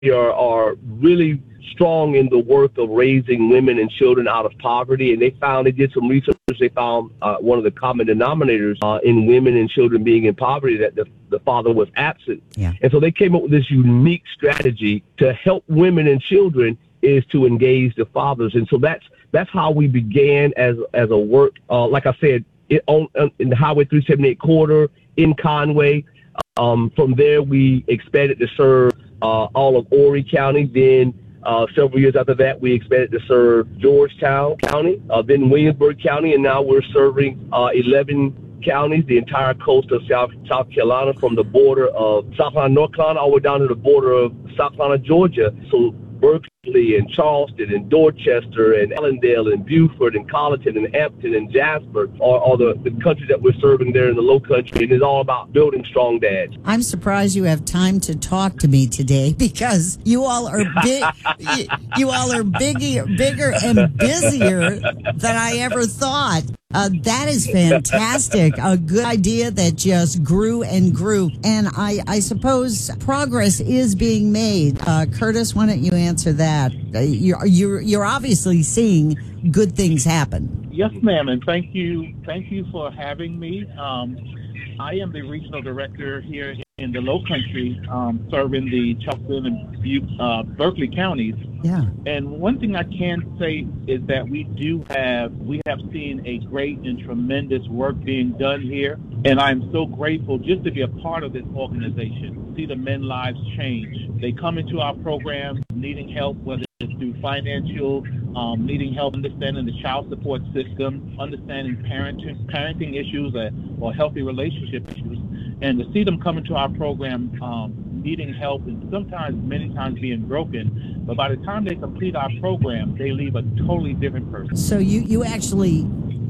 are really strong in the work of raising women and children out of poverty. And they did some research. They found one of the common denominators in women and children being in poverty, that the father was absent. Yeah. And so they came up with this unique strategy to help women and children, is to engage the fathers. And so that's how we began as a work. Like I said, in the Highway 378 corridor in Conway. From there, we expanded to serve all of Horry County. Then several years after that, we expanded to serve Georgetown County, then Williamsburg County, and now we're serving 11 counties, the entire coast of South Carolina, from the border of South Carolina, North Carolina, all the way down to the border of South Carolina, Georgia. So Berkeley and Charleston and Dorchester and Allendale and Beaufort and Colleton and Hampton and Jasper are the countries that we're serving there in the Low Country. And it's all about building strong dads. I'm surprised you have time to talk to me today, because you all are big. You all are bigger and busier than I ever thought. That is fantastic. A good idea that just grew and grew. And I suppose progress is being made. Curtis, why don't you answer that? You're obviously seeing good things happen. Yes, ma'am, and thank you for having me. I am the regional director here in the Low Country, serving the Charleston and Berkeley counties. Yeah. And one thing I can say is that we have seen a great and tremendous work being done here. And I'm so grateful just to be a part of this organization, see the men's lives change. They come into our program needing help, whether it's through financial, needing help understanding the child support system, understanding parenting issues or healthy relationship issues. And to see them come into our program needing help and many times being broken, but by the time they complete our program, they leave a totally different person. So you actually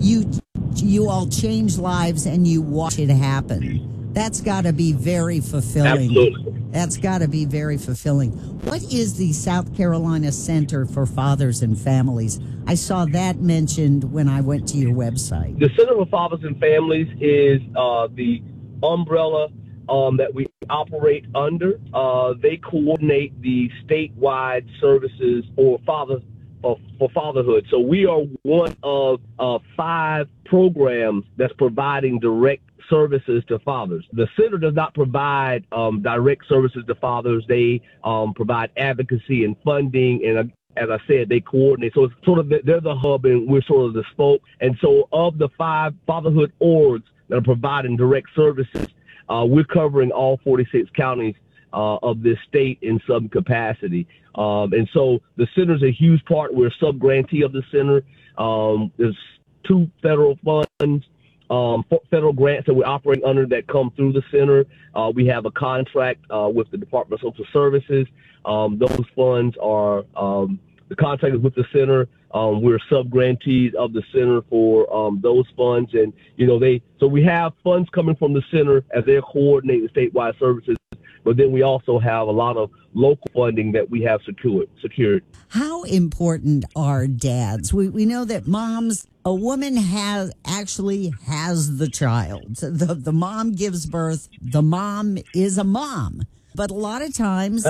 all change lives and you watch it happen. That's got to be very fulfilling. Absolutely. That's got to be very fulfilling. What is the South Carolina Center for Fathers and Families? I saw that mentioned when I went to your website. The Center for Fathers and Families is the umbrella that we operate under. They coordinate the statewide services for fatherhood. So we are one of 5 programs that's providing direct services to fathers. The center does not provide direct services to fathers. They provide advocacy and funding, and as I said, they coordinate. So it's sort of they're the hub, and we're sort of the spoke. And so of the 5 fatherhood orgs that are providing direct services, we're covering all 46 counties of this state in some capacity. And so the center is a huge part. We're a sub-grantee of the center. There's 2 federal funds, federal grants that we're operating under that come through the center. We have a contract with the Department of Social Services. Those funds are the contract is with the center. We're sub-grantees of the center for those funds. And, so we have funds coming from the center as they're coordinating statewide services. But then we also have a lot of local funding that we have secured. How important are dads? We know that a woman has the child. The mom gives birth. The mom is a mom. But a lot of times,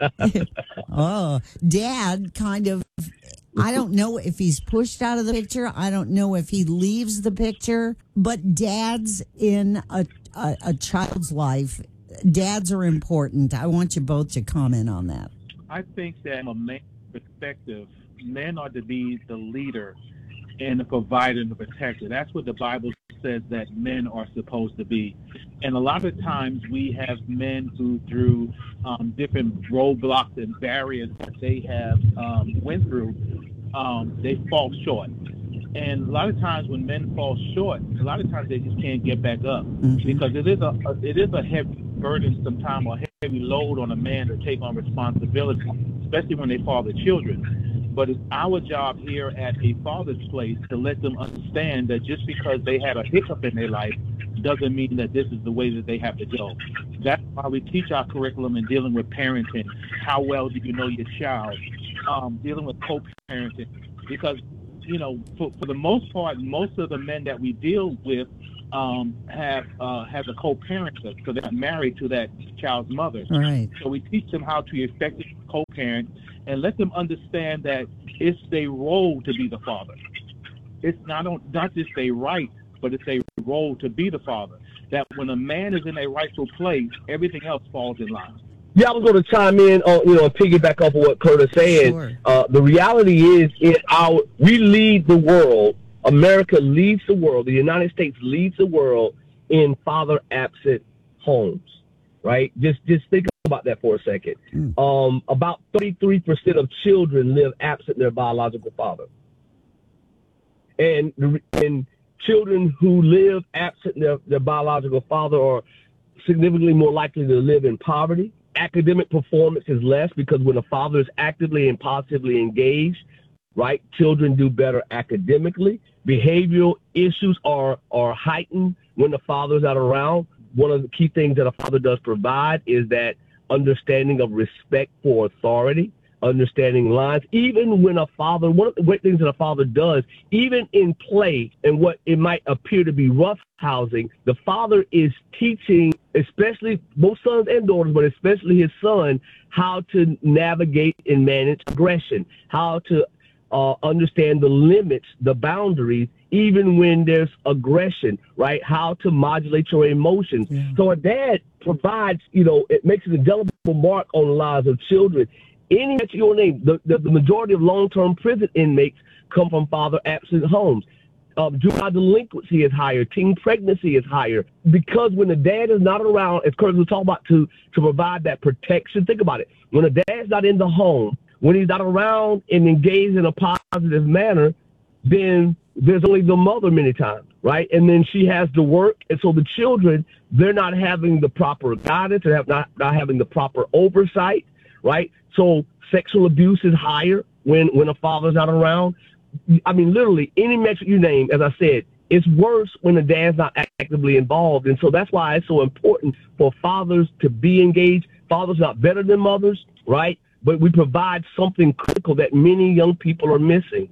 dad kind of, I don't know if he's pushed out of the picture. I don't know if he leaves the picture. But dads in a child's life, dads are important. I want you both to comment on that. I think that from a man's perspective, men are to be the leader and the provider and the protector. That's what the Bible says that men are supposed to be. And a lot of times we have men who, through different roadblocks and barriers that they have went through, they fall short. And a lot of times when men fall short, a lot of times they just can't get back up, because it is a heavy burden sometimes, or heavy load on a man to take on responsibility, especially when they father children. But it's our job here at a father's place to let them understand that just because they had a hiccup in their life doesn't mean that this is the way that they have to go. That's why we teach our curriculum in dealing with parenting. How well do you know your child? Dealing with co-parenting. Because, for the most part, most of the men that we deal with has a co-parent, so they're not married to that child's mother. Right. So we teach them how to effectively co-parent and let them understand that it's their role to be the father. It's not just a right, but it's a role to be the father. That when a man is in a rightful place, everything else falls in line. Yeah, I was going to chime in on, piggyback off of what Curtis said. Sure. The reality is, we lead the world. America leads the world. The United States leads the world in father-absent homes, right? Just think about that for a second. About 33% of children live absent their biological father. And children who live absent their biological father are significantly more likely to live in poverty. Academic performance is less because when a father is actively and positively engaged, right, children do better academically. Behavioral issues are heightened when the father is not around. One of the key things that a father does provide is that understanding of respect for authority, understanding lines. Even when a father, one of the great things that a father does, even in play and what it might appear to be roughhousing, the father is teaching, especially both sons and daughters, but especially his son, how to navigate and manage aggression, how to understand the limits, the boundaries, even when there's aggression, right? How to modulate your emotions. Yeah. So a dad provides, it makes an indelible mark on the lives of children. Any mention your name, the majority of long-term prison inmates come from father-absent homes. Juvenile delinquency is higher. Teen pregnancy is higher. Because when the dad is not around, as Curtis was talking about, to provide that protection, think about it. When a dad's not in the home, when he's not around and engaged in a positive manner, then there's only the mother many times, right? And then she has to work. And so the children, they're not having the proper guidance. They're not having the proper oversight, right? So sexual abuse is higher when a father's not around. I mean, literally, any metric you name, as I said, it's worse when the dad's not actively involved. And so that's why it's so important for fathers to be engaged. Fathers not better than mothers, right? But we provide something critical that many young people are missing.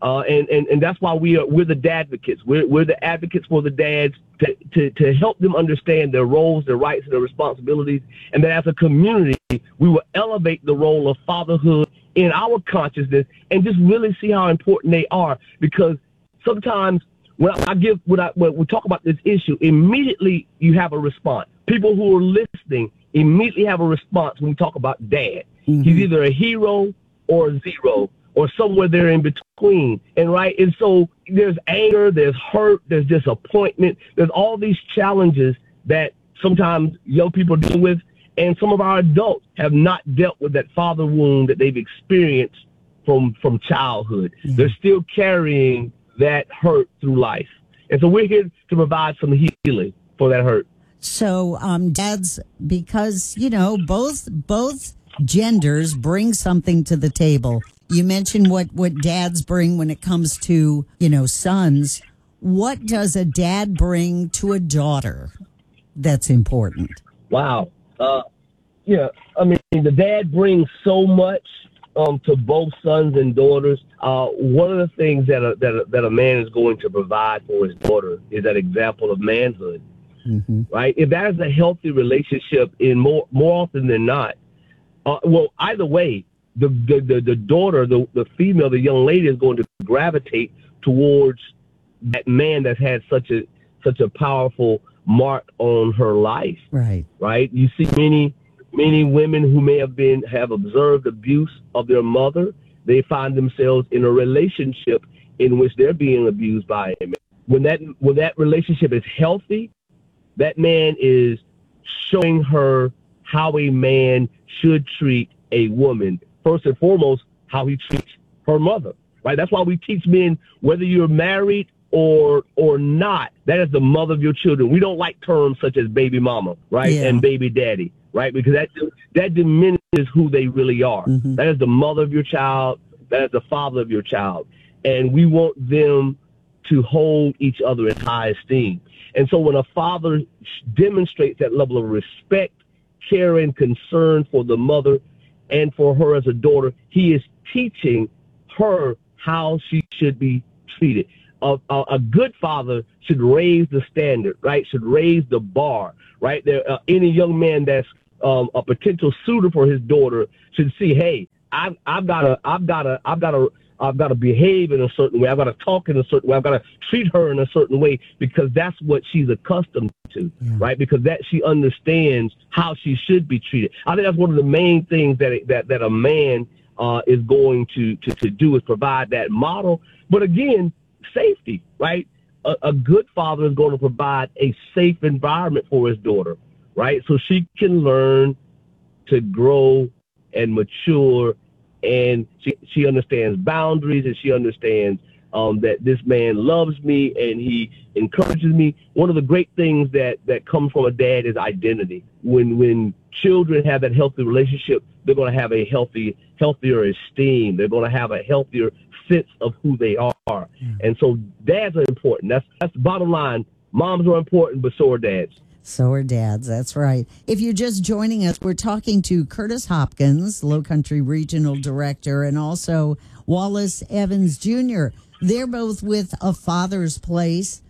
And that's why we're the dadvocates. We're the advocates for the dads to help them understand their roles, their rights, and their responsibilities. And that as a community, we will elevate the role of fatherhood in our consciousness and just really see how important they are. Because sometimes when we talk about this issue, immediately you have a response. People who are listening immediately have a response when we talk about dad. Mm-hmm. He's either a hero or a zero, or somewhere there in between. And so there's anger, there's hurt, there's disappointment, there's all these challenges that sometimes young people deal with, and some of our adults have not dealt with that father wound that they've experienced from childhood. Mm-hmm. They're still carrying that hurt through life. And so we're here to provide some healing for that hurt. So dads, because, both genders bring something to the table. You mentioned what dads bring when it comes to, sons. What does a dad bring to a daughter that's important? Wow. The dad brings so much to both sons and daughters. One of the things that a man is going to provide for his daughter is that example of manhood, mm-hmm. right? If that is a healthy relationship, in more often than not, either way, the daughter, the female, the young lady is going to gravitate towards that man that's had such a powerful mark on her life. Right. Right. You see many women who may have observed abuse of their mother. They find themselves in a relationship in which they're being abused by a man. When that relationship is healthy, that man is showing her how a man should treat a woman. First and foremost, how he treats her mother, right? That's why we teach men, whether you're married or not, that is the mother of your children. We don't like terms such as baby mama, right? Yeah. And baby daddy, right? Because that diminishes who they really are. Mm-hmm. That is the mother of your child. That is the father of your child. And we want them to hold each other in high esteem. And so when a father demonstrates that level of respect, care, and concern for the mother and for her as a daughter, he is teaching her how she should be treated. a good father should raise the standard, right? Should raise the bar, right? There, any young man that's a potential suitor for his daughter should see, hey, I've got to behave in a certain way. I've got to talk in a certain way. I've got to treat her in a certain way because that's what she's accustomed to, right? Because that she understands how she should be treated. I think that's one of the main things that a man is going to do is provide that model. But again, safety, right? A good father is going to provide a safe environment for his daughter, right? So she can learn to grow and mature, and she understands boundaries, and she understands that this man loves me and he encourages me. One of the great things that comes from a dad is identity. When children have that healthy relationship, they're going to have a healthier esteem. They're going to have a healthier sense of who they are. And so dads are important. That's the bottom line. Moms are important, but so are dads. So are dads. That's right. If you're just joining us, we're talking to Curtis Hopkins, Low Country Regional Director, and also Wallace Evans Jr. They're both with A Father's Place.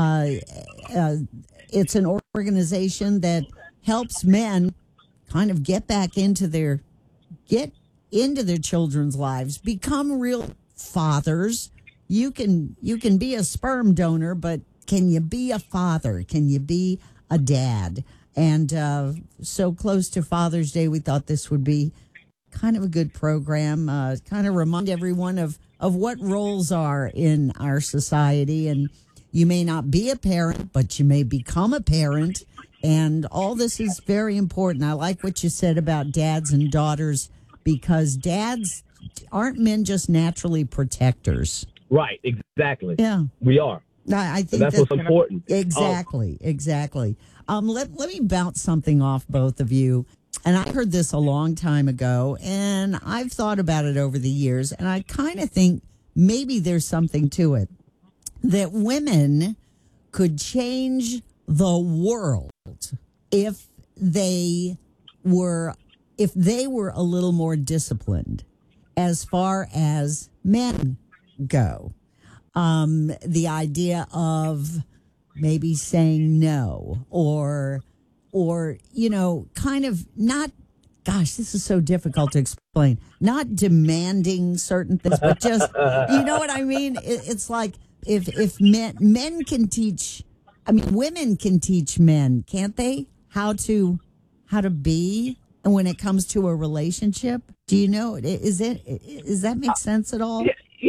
It's an organization that helps men kind of get into their children's lives, become real fathers. You can be a sperm donor, but can you be a father? Can you be a dad? And so close to Father's Day, we thought this would be kind of a good program, kind of remind everyone of what roles are in our society. And you may not be a parent, but you may become a parent. And all this is very important. I like what you said about dads and daughters, because dads aren't men just naturally protectors. Right, exactly. Yeah. We are. I think that's what's important. Exactly. Let me bounce something off both of you. And I heard this a long time ago, and I've thought about it over the years, and I kind of think maybe there's something to it, that women could change the world if they were a little more disciplined as far as men go. The idea of maybe saying no or, kind of not, gosh, this is so difficult to explain, not demanding certain things, but just, you know what I mean? It's like if men can teach, women can teach men, can't they? How to be, and when it comes to a relationship, do you know, does that make sense at all?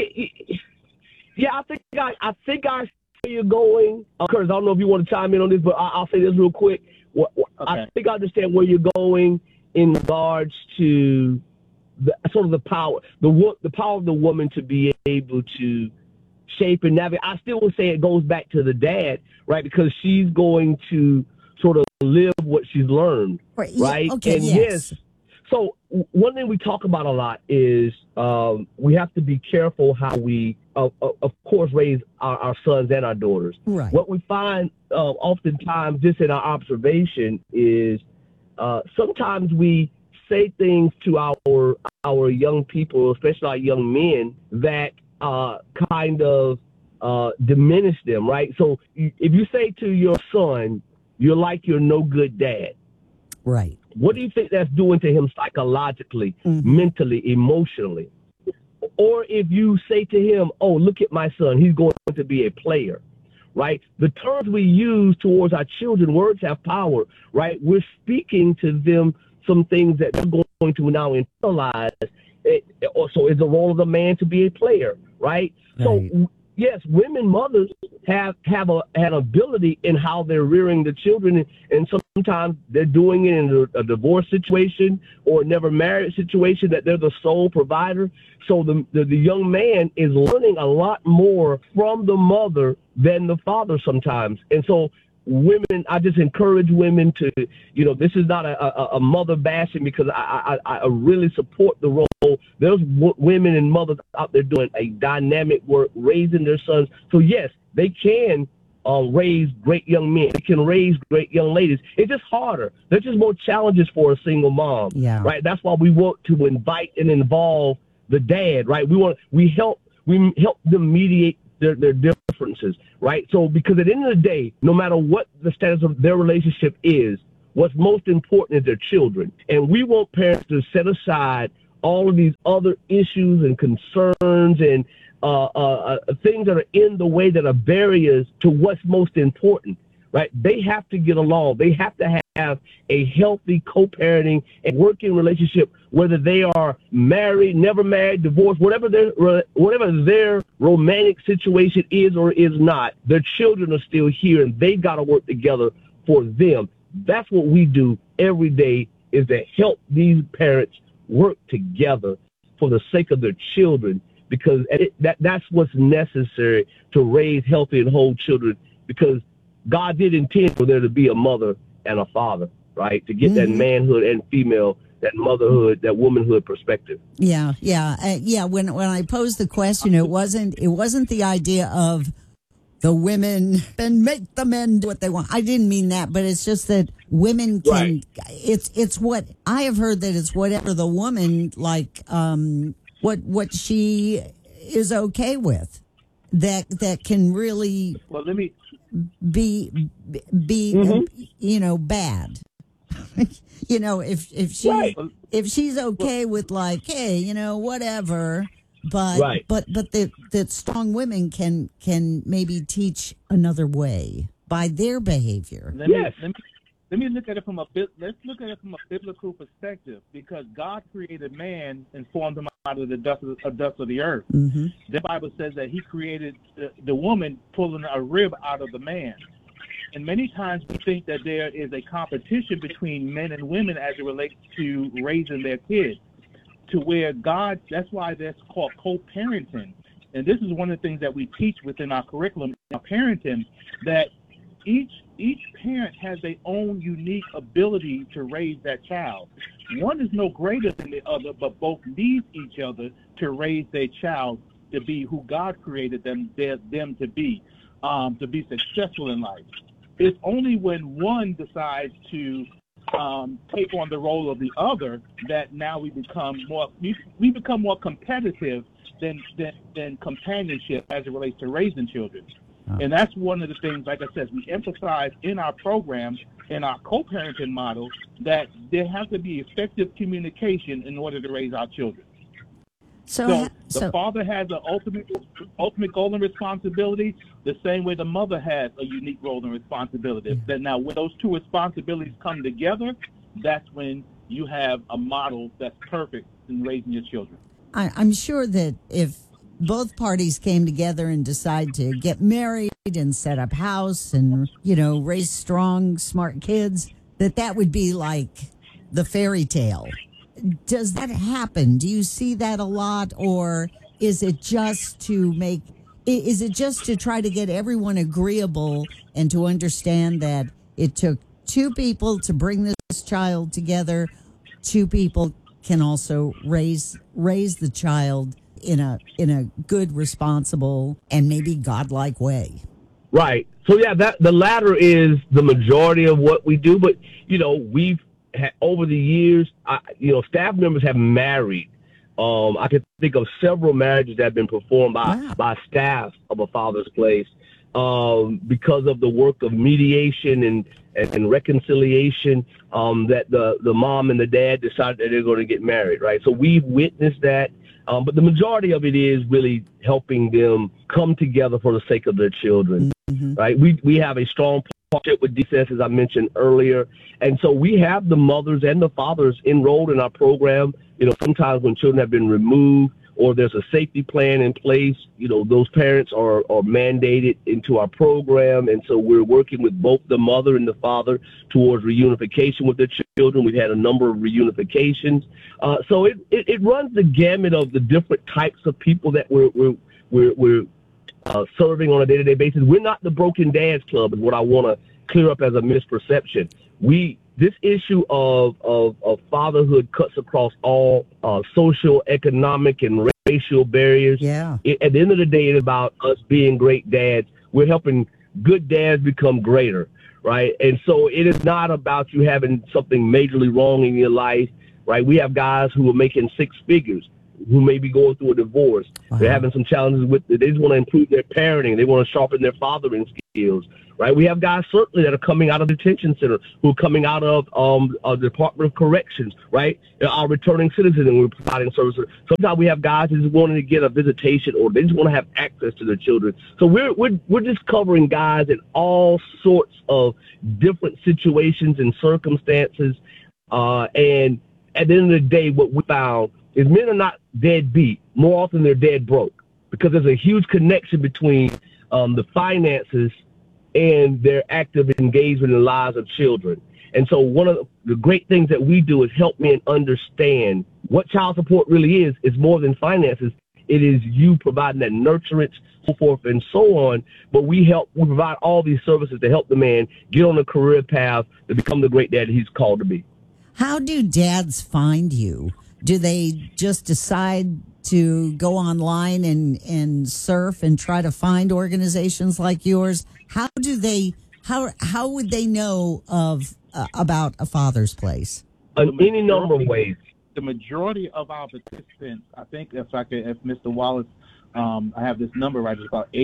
Yeah, I think I see where you're going. Curtis, I don't know if you want to chime in on this, but I'll say this real quick. Okay. I think I understand where you're going in regards to the power, the power of the woman to be able to shape and navigate. I still would say it goes back to the dad, right? Because she's going to sort of live what she's learned, right? Yeah, okay, and yes. So one thing we talk about a lot is we have to be careful how we, of course, raise our sons and our daughters. Right. What we find oftentimes, just in our observation, is sometimes we say things to our young people, especially our young men, that kind of diminish them, right? So if you say to your son, "You're like your no good dad," right? What do you think that's doing to him psychologically, mentally, emotionally? Or if you say to him, "Oh, look at my son, he's going to be a player," right? The terms we use towards our children, words have power, right? We're speaking to them some things that they're going to now internalize. So it's the role of the man to be a player, right? So yes, women mothers have an ability in how they're rearing the children, and sometimes they're doing it in a divorce situation or a never married situation, that they're the sole provider. So the young man is learning a lot more from the mother than the father sometimes. And so women, I just encourage women to, this is not a mother bashing, because I really support the role. There's women and mothers out there doing a dynamic work, raising their sons. So yes, they can raise great young men. They can raise great young ladies. It's just harder. There's just more challenges for a single mom, right? That's why we want to invite and involve the dad, right? We help them mediate their differences, right? So because at the end of the day, no matter what the status of their relationship is, what's most important is their children. And we want parents to set aside all of these other issues and concerns and things that are in the way that are barriers to what's most important, right? They have to get along. They have to have a healthy co-parenting and working relationship, whether they are married, never married, divorced, whatever their romantic situation is or is not, their children are still here and they got to work together for them. That's what we do every day, is to help these parents work together for the sake of their children, because that's what's necessary to raise healthy and whole children, because God did intend for there to be a mother and a father, right? To get that manhood and female, that motherhood, that womanhood perspective. Yeah. When I posed the question, it wasn't the idea of the women and make the men do what they want. I didn't mean that, but it's just that women can. Right. It's what I have heard, that it's whatever the woman like, what she is okay with, that can really. Well, let me. Be bad. If she's okay with like, hey, whatever, but right. but that strong women can maybe teach another way by their behavior. Let me look at it from let's look at it from a biblical perspective, because God created man and formed him out of the dust of the earth. Mm-hmm. The Bible says that he created the woman, pulling a rib out of the man. And many times we think that there is a competition between men and women as it relates to raising their kids, to where God, that's why that's called co-parenting. And this is one of the things that we teach within our curriculum, our parenting, that each parent has their own unique ability to raise that child. One is no greater than the other, but both need each other to raise their child to be who God created them to be successful in life. It's only when one decides to take on the role of the other that now we become more competitive than companionship as it relates to raising children. And that's one of the things, like I said, we emphasize in our program, in our co-parenting model, that there has to be effective communication in order to raise our children. So the father has the ultimate goal and responsibility, the same way the mother has a unique role and responsibility. That now, when those two responsibilities come together, that's when you have a model that's perfect in raising your children. I'm sure that if both parties came together and decide to get married and set up house and, raise strong, smart kids, that would be like the fairy tale. Does that happen? Do you see that a lot? Or is it just to try to get everyone agreeable and to understand that it took two people to bring this child together? Two people can also raise the child in a good, responsible, and maybe godlike way. Right. So the latter is the majority of what we do. But we've had, over the years, staff members have married. I can think of several marriages that have been performed by staff of a Father's Place because of the work of mediation and reconciliation. That the mom and the dad decided that they're going to get married. Right. So we've witnessed that. But the majority of it is really helping them come together for the sake of their children, right? We have a strong partnership with DCS, as I mentioned earlier. And so we have the mothers and the fathers enrolled in our program. Sometimes when children have been removed or there's a safety plan in place, those parents are mandated into our program. And so we're working with both the mother and the father towards reunification with their children. We've had a number of reunifications. So it runs the gamut of the different types of people that we're serving on a day-to-day basis. We're not the Broken Dads Club, is what I want to clear up as a misperception. This issue of fatherhood cuts across all social, economic, and racial barriers. Yeah. At the end of the day, it's about us being great dads. We're helping good dads become greater, right? And so it is not about you having something majorly wrong in your life, right? We have guys who are making six figures. who may be going through a divorce. Wow. They're having some challenges with it. They just want to improve their parenting. They want to sharpen their fathering skills, right? We have guys certainly that are coming out of detention center, who are coming out of the Department of Corrections, right? Our returning citizens, and we're providing services. Sometimes we have guys that just wanting to get a visitation, or they just want to have access to their children. So we're just covering guys in all sorts of different situations and circumstances. And at the end of the day, what we found is men are not deadbeat. More often, they're dead broke, because there's a huge connection between the finances and their active engagement in the lives of children. And so one of the great things that we do is help men understand what child support really is. It's more than finances. It is you providing that nurturance, so forth and so on. But we provide all these services to help the man get on a career path to become the great dad he's called to be. How do dads find you? Do they just decide to go online and surf and try to find organizations like yours? How would they know about A Father's Place? In any number of ways. The majority of our participants, I think, if Mr. Wallace, I have this number right, it's about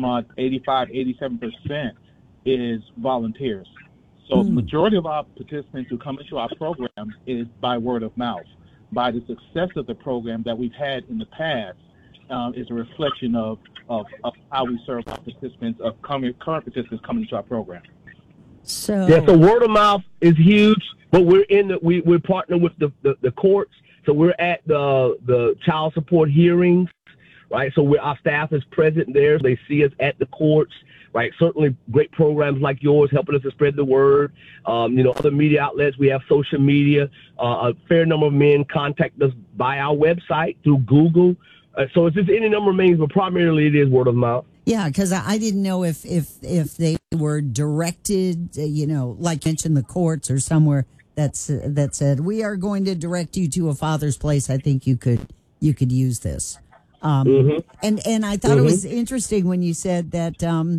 87% is volunteers. So the majority of our participants who come into our program is by word of mouth. By the success of the program that we've had in the past, is a reflection of how we serve our participants, of current participants coming into our program. So word of mouth is huge, but we're partnering with the courts. So we're at the child support hearings, right? So our staff is present there. They see us at the courts, right? Certainly great programs like yours helping us to spread the word. Other media outlets, we have social media. A fair number of men contact us by our website, through Google. So it's just any number of means, but primarily it is word of mouth. Yeah, because I didn't know if they were directed, like you mentioned, the courts or somewhere that said, we are going to direct you to A Father's Place. I think you could use this. And I thought it was interesting when you said that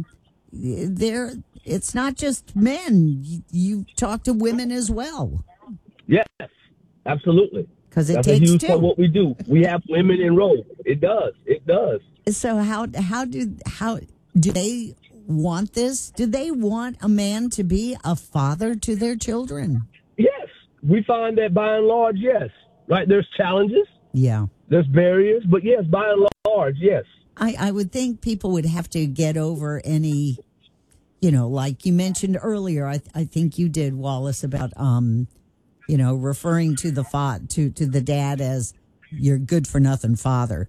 it's not just men. You talk to women as well. Yes, absolutely. Because it That's takes a huge two. part of what we do. We have women enrolled. It does. So how do they want this? Do they want a man to be a father to their children? Yes, we find that by and large, yes. Right? There's challenges. Yeah. There's barriers, but yes, by and large, yes. I would think people would have to get over any, like you mentioned earlier. I think you did, Wallace, about referring to to the dad as your good for nothing father.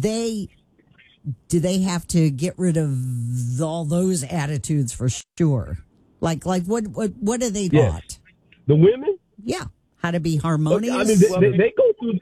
Do they have to get rid of all those attitudes for sure? Like what do they taught? The women? Yeah, how to be harmonious. I mean, they go through.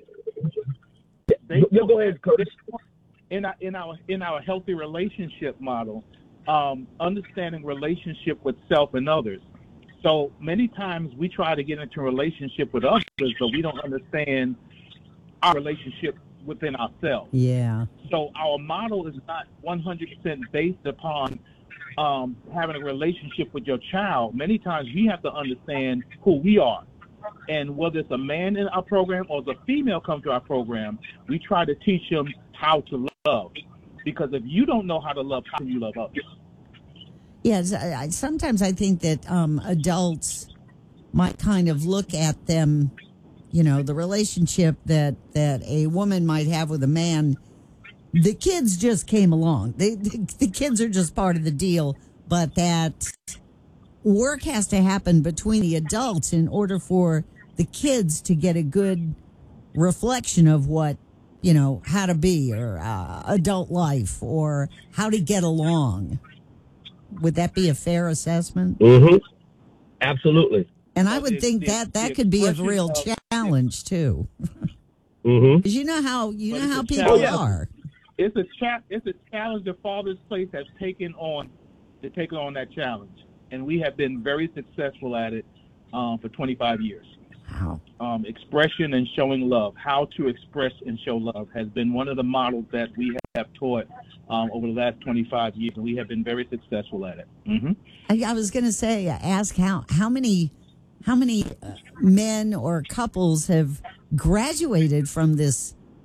Go ahead, Curtis. In our healthy relationship model, understanding relationship with self and others. So many times we try to get into a relationship with others, but we don't understand our relationship within ourselves. Yeah. So our model is not 100% based upon having a relationship with your child. Many times we have to understand who we are. And whether it's a man in our program or the female comes to our program, we try to teach them how to love. Because if you don't know how to love, how can you love others? Yes, sometimes I think that adults might kind of look at them, the relationship that a woman might have with a man. The kids just came along. The kids are just part of the deal, but that work has to happen between the adults in order for the kids to get a good reflection of what, how to be or adult life or how to get along. Would that be a fair assessment? Mm-hmm. Absolutely. And I would think that could be a real challenge too. Mm-hmm. Because you know how people are. It's a challenge the Father's Place has taken on that challenge. And we have been very successful at it for 25 years. Wow. Expression and showing love, how to express and show love has been one of the models that we have taught over the last 25 years, and we have been very successful at it. Mm-hmm. I was going to say, ask how many men or couples have graduated from this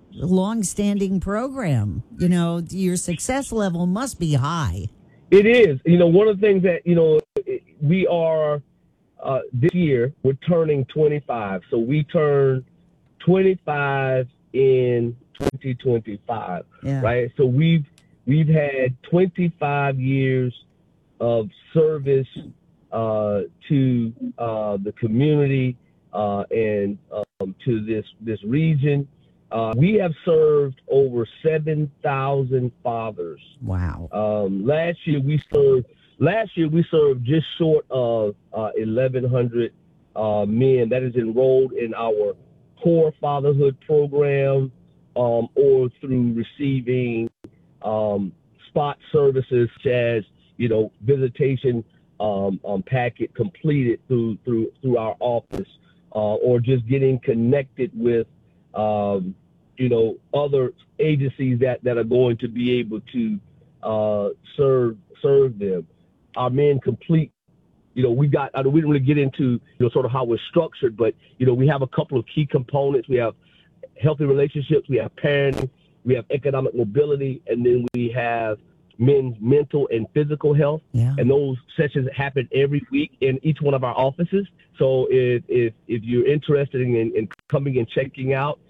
long-standing program. You know, your success level must be high. It is. You know, one of the things that, you know, we are, this year, we're turning 25. So we turn 25 in 2025, right? So we've had 25 years of service to the community and to this region. We have served over 7,000 fathers. Wow. Last year we served just short of 1,100 men that is enrolled in our core fatherhood program, or through receiving spot services such as, you know, visitation packet completed through our office, or just getting connected with you know, other agencies that are going to be able to serve them. Our men complete, you know, we didn't really get into, you know, sort of how we're structured, but, you know, we have a couple of key components. We have healthy relationships, we have parenting, we have economic mobility, and then we have men's mental and physical health. Yeah. And those sessions happen every week in each one of our offices. So if you're interested in coming and checking out,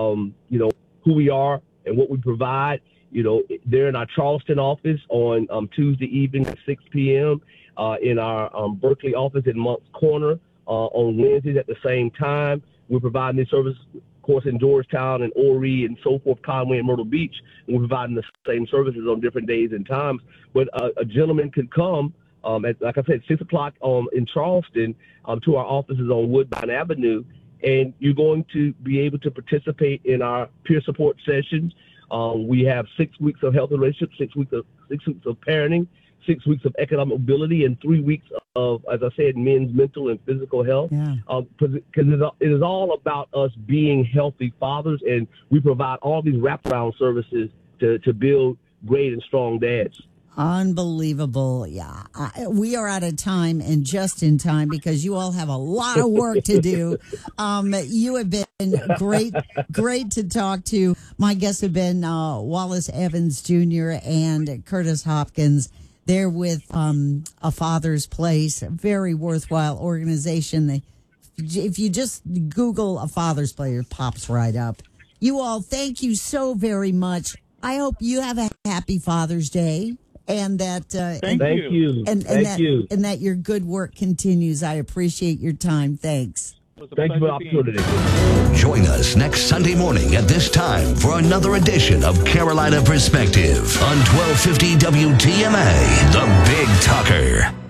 you know, who we are and what we provide, you know, they're in our Charleston office on Tuesday evening at 6 p.m., in our Berkeley office in Moncks Corner on Wednesdays at the same time. We're providing these services, of course, in Georgetown and Horry and so forth, Conway and Myrtle Beach. And we're providing the same services on different days and times. But a gentleman could come, at, like I said, 6 o'clock in Charleston, to our offices on Woodbine Avenue, and you're going to be able to participate in our peer support sessions. We have 6 weeks of health relationships, 6 weeks of parenting, 6 weeks of economic mobility, and 3 weeks of, as I said, men's mental and physical health. Because it is all about us being healthy fathers, and we provide all these wraparound services to build great and strong dads. Unbelievable. Yeah. We are out of time, and just in time, because you all have a lot of work to do. You have been great to talk to. My guests have been Wallace Evans Jr. and Curtis Hopkins. They're with A Father's Place, a very worthwhile organization. If you just Google A Father's Place, it pops right up. You all, thank you so very much. I hope you have a happy Father's Day. And that thank you. And that your good work continues. I appreciate your time. Thanks. Thank you for the opportunity. Join us next Sunday morning at this time for another edition of Carolina Perspective on 1250 WTMA, The Big Talker.